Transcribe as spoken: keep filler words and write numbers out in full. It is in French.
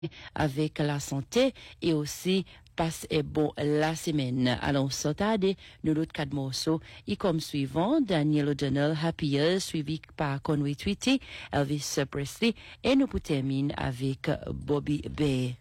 avec la santé et aussi passe et bon la semaine. Alors, sautade de l'autre quatre morceaux et comme suivant, Daniel O'Donnell, Happier, suivi par Conway Twitty, Elvis Presley et nous terminons avec Bobby Bay.